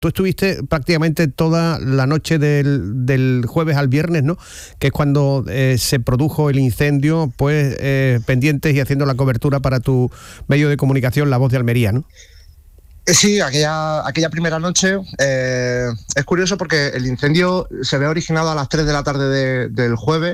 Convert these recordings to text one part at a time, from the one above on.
Tú estuviste prácticamente toda la noche del jueves al viernes, ¿no? Que es cuando se produjo el incendio, pues pendientes y haciendo la cobertura para tu medio de comunicación, La Voz de Almería, ¿no? Sí, aquella primera noche es curioso porque el incendio se ve originado a las 3 de la tarde del jueves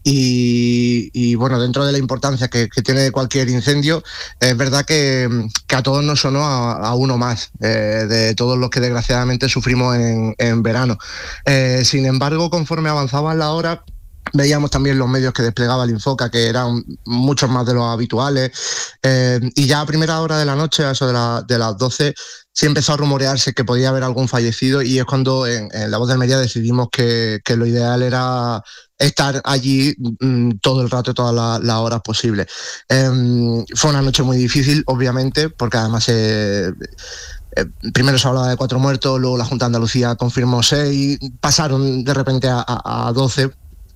y bueno, dentro de la importancia que tiene cualquier incendio, es verdad que a todos nos sonó a uno más, de todos los que desgraciadamente sufrimos en verano. Sin embargo, conforme avanzaban las horas, veíamos también los medios que desplegaba el Infoca, que eran muchos más de los habituales, y ya a primera hora de la noche, a eso de las 12, sí empezó a rumorearse que podía haber algún fallecido, y es cuando en La Voz de Almería decidimos que lo ideal era estar allí todo el rato, todas las horas posibles. Fue una noche muy difícil, obviamente, porque además primero se hablaba de 4 muertos, luego la Junta de Andalucía confirmó 6, pasaron de repente a 12.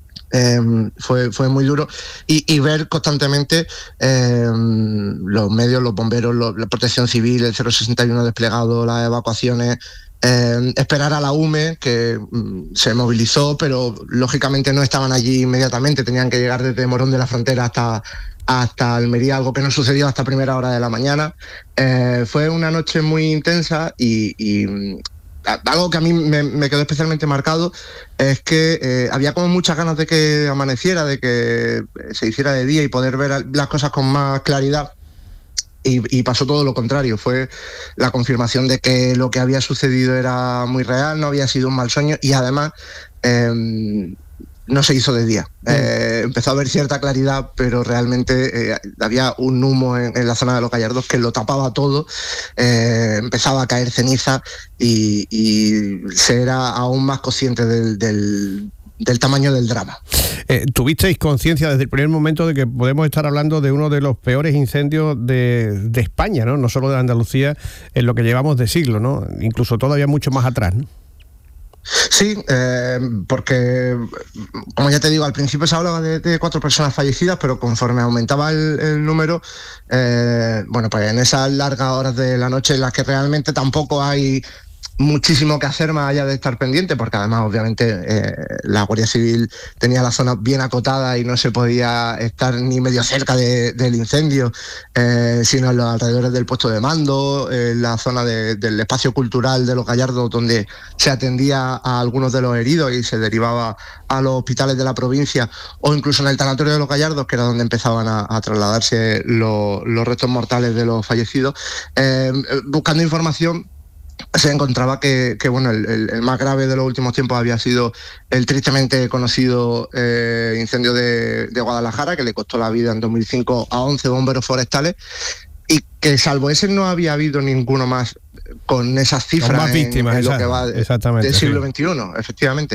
Fue muy duro y ver constantemente los medios, los bomberos, la protección civil, el 061 desplegado, las evacuaciones, esperar a la UME, que se movilizó, pero lógicamente no estaban allí inmediatamente, tenían que llegar desde Morón de la Frontera hasta Almería, algo que no sucedió hasta primera hora de la mañana. Fue una noche muy intensa y algo que a mí me quedó especialmente marcado es que había como muchas ganas de que amaneciera, de que se hiciera de día y poder ver las cosas con más claridad. Y pasó todo lo contrario, fue la confirmación de que lo que había sucedido era muy real, no había sido un mal sueño y además no se hizo de día. Empezó a haber cierta claridad, pero realmente había un humo en la zona de Los Gallardos que lo tapaba todo, empezaba a caer ceniza y se era aún más consciente del tamaño del drama. ¿Tuvisteis conciencia desde el primer momento de que podemos estar hablando de uno de los peores incendios de España, ¿no? No solo de Andalucía, en lo que llevamos de siglo, ¿no? Incluso todavía mucho más atrás, ¿no? Sí, porque, como ya te digo, al principio se hablaba de 4 personas fallecidas, pero conforme aumentaba el número, bueno, pues en esas largas horas de la noche en las que realmente tampoco hay muchísimo que hacer más allá de estar pendiente, porque además obviamente la Guardia Civil tenía la zona bien acotada y no se podía estar ni medio cerca del incendio, sino en los alrededores del puesto de mando, en la zona del espacio cultural de Los Gallardos, donde se atendía a algunos de los heridos y se derivaba a los hospitales de la provincia, o incluso en el tanatorio de Los Gallardos, que era donde empezaban a trasladarse los restos mortales de los fallecidos. Buscando información, se encontraba que bueno, el más grave de los últimos tiempos había sido el tristemente conocido incendio de Guadalajara, que le costó la vida en 2005 a 11 bomberos forestales, y que salvo ese no había habido ninguno más con esas cifras, con más víctimas, en lo que va del siglo XXI, efectivamente.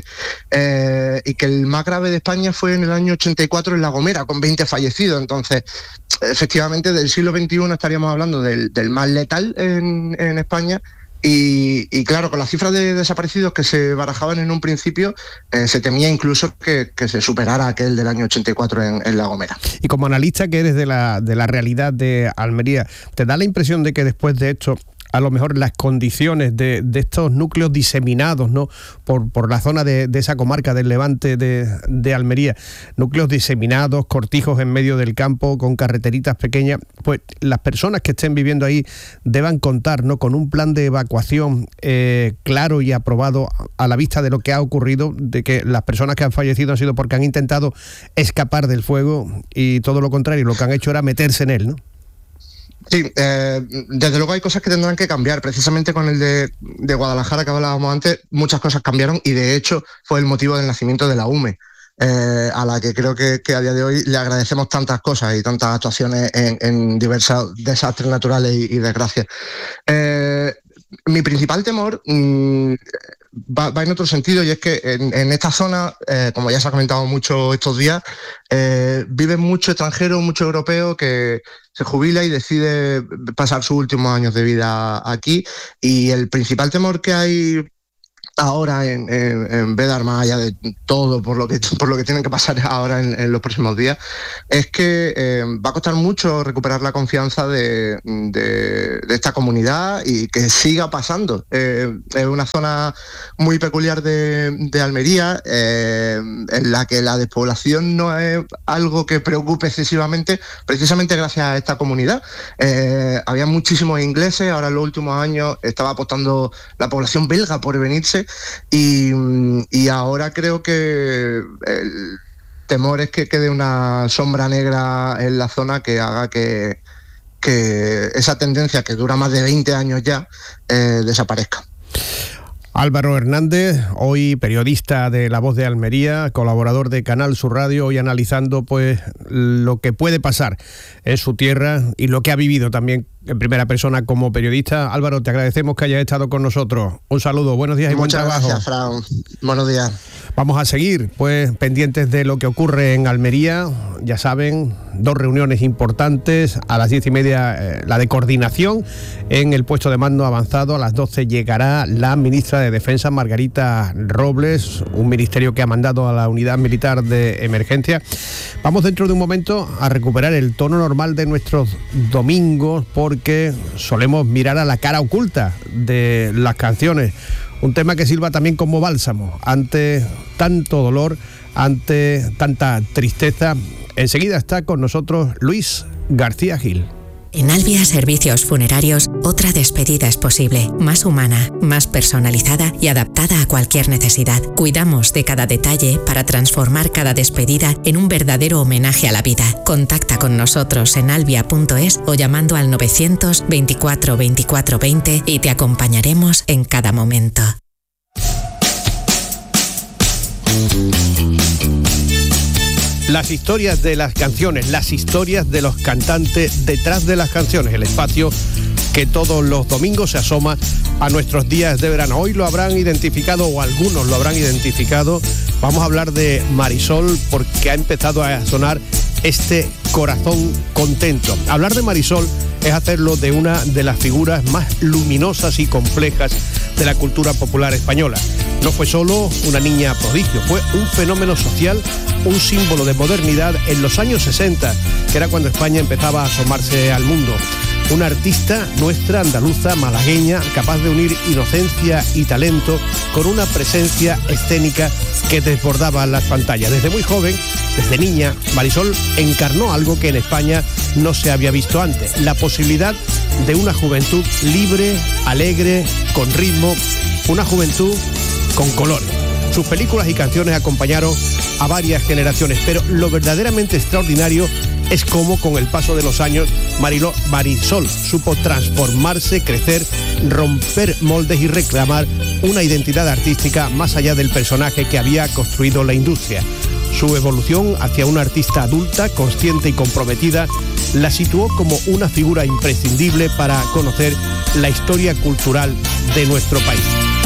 Y que el más grave de España fue en el año 84 en La Gomera, con 20 fallecidos. Entonces, efectivamente, del siglo XXI estaríamos hablando del más letal en España. Y claro, con las cifras de desaparecidos que se barajaban en un principio, se temía incluso que se superara aquel del año 84 en La Gomera. Y como analista que eres de la realidad de Almería, ¿te da la impresión de que después de esto, a lo mejor las condiciones de estos núcleos diseminados, ¿no?, por la zona de esa comarca del Levante de Almería, núcleos diseminados, cortijos en medio del campo, con carreteritas pequeñas, pues las personas que estén viviendo ahí deban contar, ¿no?, con un plan de evacuación claro y aprobado a la vista de lo que ha ocurrido, de que las personas que han fallecido han sido porque han intentado escapar del fuego y todo lo contrario, lo que han hecho era meterse en él, ¿no? Sí, desde luego hay cosas que tendrán que cambiar. Precisamente con el de Guadalajara que hablábamos antes, muchas cosas cambiaron y de hecho fue el motivo del nacimiento de la UME, a la que creo que a día de hoy le agradecemos tantas cosas y tantas actuaciones en diversos desastres naturales y desgracias. Mi principal temor va en otro sentido, y es que en esta zona, como ya se ha comentado mucho estos días, vive mucho extranjero, mucho europeo que se jubila y decide pasar sus últimos años de vida aquí, y el principal temor que hay ahora en vez de armar allá de todo por lo que tienen que pasar ahora en los próximos días, es que va a costar mucho recuperar la confianza de esta comunidad y que siga pasando. Es una zona muy peculiar de Almería, en la que la despoblación no es algo que preocupe excesivamente, precisamente gracias a esta comunidad. Había muchísimos ingleses, ahora en los últimos años estaba apostando la población belga por venirse, y ahora creo que el temor es que quede una sombra negra en la zona que haga que esa tendencia que dura más de 20 años ya desaparezca. Álvaro Hernández, hoy periodista de La Voz de Almería, colaborador de Canal Sur Radio, hoy analizando pues lo que puede pasar en su tierra y lo que ha vivido también en primera persona como periodista. Álvaro, te agradecemos que hayas estado con nosotros. Un saludo, buenos días y buen trabajo. Muchas gracias, Fran. Buenos días. Vamos a seguir, pues, pendientes de lo que ocurre en Almería. Ya saben, 2 reuniones importantes. A las 10:30 la de coordinación en el puesto de mando avanzado. A las 12 llegará la ministra de Defensa, Margarita Robles, un ministerio que ha mandado a la unidad militar de emergencia. Vamos dentro de un momento a recuperar el tono normal de nuestros domingos, porque solemos mirar a la cara oculta de las canciones. Un tema que sirva también como bálsamo ante tanto dolor, ante tanta tristeza. Enseguida está con nosotros Luis García Gil. En Albia Servicios Funerarios, otra despedida es posible, más humana, más personalizada y adaptada a cualquier necesidad. Cuidamos de cada detalle para transformar cada despedida en un verdadero homenaje a la vida. Contacta con nosotros en albia.es o llamando al 900 24 24 20 y te acompañaremos en cada momento. Las historias de las canciones, las historias de los cantantes detrás de las canciones, el espacio que todos los domingos se asoma a nuestros días de verano. Hoy lo habrán identificado, o algunos lo habrán identificado. Vamos a hablar de Marisol, porque ha empezado a sonar este Corazón Contento. Hablar de Marisol es hacerlo de una de las figuras más luminosas y complejas de la cultura popular española. No fue solo una niña prodigio, fue un fenómeno social, un símbolo de modernidad en los años 60, que era cuando España empezaba a asomarse al mundo. Una artista nuestra, andaluza, malagueña, capaz de unir inocencia y talento con una presencia escénica que desbordaba las pantallas. Desde muy joven, desde niña, Marisol encarnó algo que en España no se había visto antes: la posibilidad de una juventud libre, alegre, con ritmo, una juventud con colores. Sus películas y canciones acompañaron a varias generaciones, pero lo verdaderamente extraordinario es cómo, con el paso de los años, Marisol supo transformarse, crecer, romper moldes y reclamar una identidad artística más allá del personaje que había construido la industria. Su evolución hacia una artista adulta, consciente y comprometida, la situó como una figura imprescindible para conocer la historia cultural de nuestro país.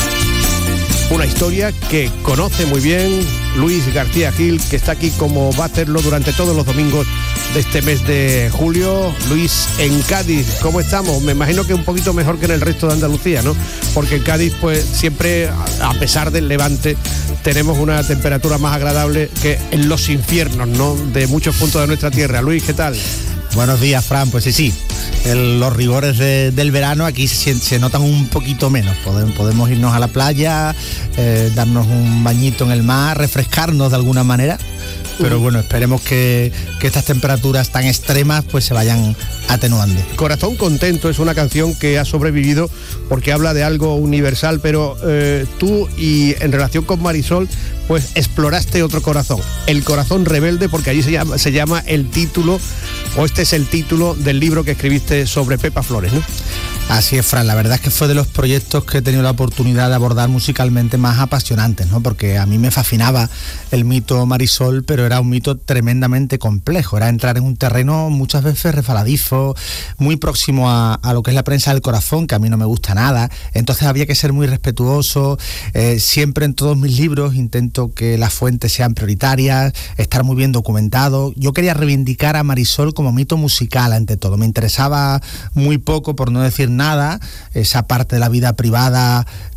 Una historia que conoce muy bien Luis García Gil, que está aquí como va a hacerlo durante todos los domingos de este mes de julio. Luis, en Cádiz, ¿cómo estamos? Me imagino que un poquito mejor que en el resto de Andalucía, ¿no? Porque en Cádiz, pues siempre, a pesar del levante, tenemos una temperatura más agradable que en los infiernos, ¿no?, de muchos puntos de nuestra tierra. Luis, ¿qué tal? Buenos días, Fran. Pues sí. Los rigores del verano aquí se notan un poquito menos. Podemos irnos a la playa, darnos un bañito en el mar, refrescarnos de alguna manera. Pero bueno, esperemos que estas temperaturas tan extremas pues se vayan atenuando. Corazón Contento es una canción que ha sobrevivido porque habla de algo universal, pero tú, y en relación con Marisol, pues exploraste otro corazón, el corazón rebelde, porque allí se llama el título, o este es el título del libro que escribiste sobre Pepa Flores, ¿no? Así es, Fran, la verdad es que fue de los proyectos que he tenido la oportunidad de abordar musicalmente más apasionantes, ¿no? Porque a mí me fascinaba el mito Marisol, pero era un mito tremendamente complejo, era entrar en un terreno muchas veces resbaladizo, muy próximo a lo que es la prensa del corazón, que a mí no me gusta nada. Entonces había que ser muy respetuoso. Siempre en todos mis libros intento que las fuentes sean prioritarias, estar muy bien documentado. Yo quería reivindicar a Marisol como mito musical ante todo. Me interesaba muy poco, por no decir nada, esa parte de la vida privada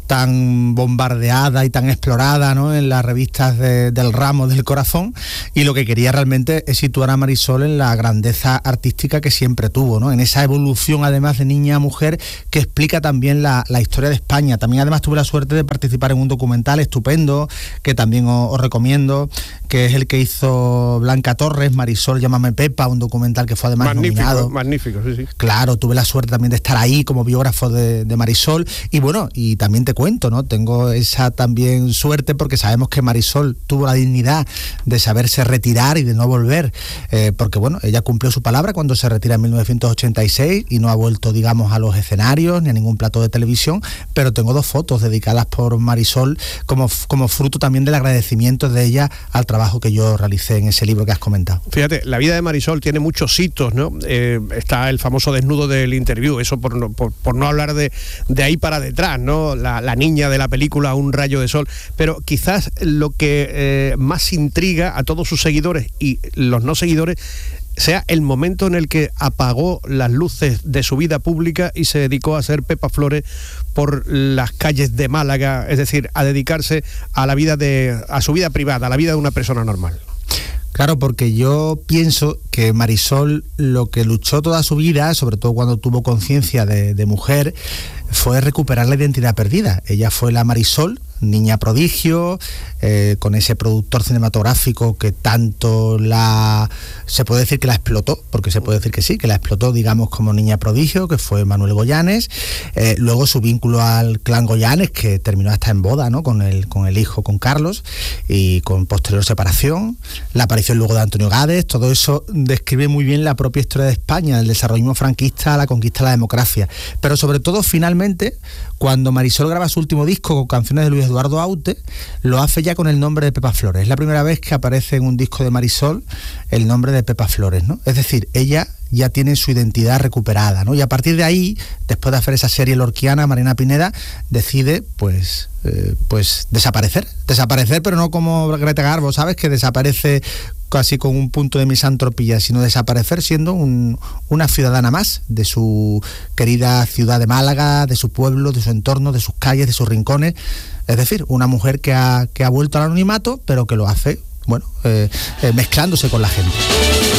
tan bombardeada y tan explorada, ¿no?, en las revistas del ramo del corazón, y lo que quería realmente es situar a Marisol en la grandeza artística que siempre tuvo, ¿no?, en esa evolución además de niña a mujer que explica también la historia de España. También además tuve la suerte de participar en un documental estupendo que también os recomiendo, que es el que hizo Blanca Torres, Marisol, llámame Pepa, un documental que fue además nominado. Magnífico, sí. Claro, tuve la suerte también de estar ahí como biógrafo de Marisol, y bueno, y también te cuento, ¿no?, tengo esa también suerte porque sabemos que Marisol tuvo la dignidad de saberse retirar y de no volver, porque bueno, ella cumplió su palabra cuando se retira en 1986 y no ha vuelto, digamos, a los escenarios ni a ningún plato de televisión, pero tengo 2 fotos dedicadas por Marisol como fruto también del agradecimiento de ella al trabajo que yo realicé en ese libro que has comentado. Fíjate, la vida de Marisol tiene muchos hitos, ¿no? Está el famoso desnudo del Interview, eso por no hablar de ahí para detrás, ¿no? La niña de la película Un rayo de sol, pero quizás lo que más intriga a todos sus seguidores y los no seguidores sea el momento en el que apagó las luces de su vida pública y se dedicó a ser Pepa Flores por las calles de Málaga, es decir, a dedicarse a su vida privada, a la vida de una persona normal. Claro, porque yo pienso que Marisol lo que luchó toda su vida, sobre todo cuando tuvo conciencia de mujer, fue recuperar la identidad perdida. Ella fue la Marisol, niña prodigio, con ese productor cinematográfico que tanto se puede decir que la explotó, porque se puede decir que sí, que la explotó, digamos, como niña prodigio, que fue Manuel Goyanes. Luego su vínculo al clan Goyanes, que terminó hasta en boda, ¿no?, con el hijo, con Carlos, y con posterior separación. La aparición luego de Antonio Gades, todo eso describe muy bien la propia historia de España, del desarrollismo franquista a la conquista de la democracia. Pero sobre todo, finalmente, cuando Marisol graba su último disco con canciones de Luis Eduardo Aute, lo hace ya con el nombre de Pepa Flores. Es la primera vez que aparece en un disco de Marisol el nombre de Pepa Flores, ¿no? Es decir, ella ya tiene su identidad recuperada, ¿no? Y a partir de ahí, después de hacer esa serie lorquiana, Marina Pineda decide, pues desaparecer, pero no como Greta Garbo, ¿sabes?, que desaparece casi con un punto de misantropía, sino desaparecer siendo una ciudadana más de su querida ciudad de Málaga, de su pueblo, de su entorno, de sus calles, de sus rincones. Es decir, una mujer que ha vuelto al anonimato, pero que lo hace, bueno, mezclándose con la gente.